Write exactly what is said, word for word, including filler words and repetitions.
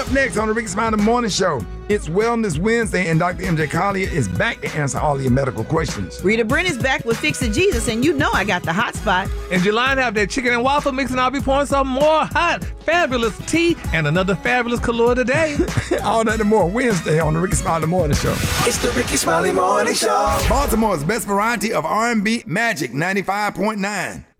Up next on the Ricky Smiley Morning Show, it's Wellness Wednesday, and Doctor M J Collier is back to answer all of your medical questions. Rita Brent is back with Fix It Jesus, and you know I got the hot spot. And Jelani have that chicken and waffle mix, and I'll be pouring some more hot, fabulous tea and another fabulous color today. All that and more Wednesday on the Ricky Smiley Morning Show. It's the Ricky Smiley Morning Show. Baltimore's best variety of R and B, Magic ninety-five point nine.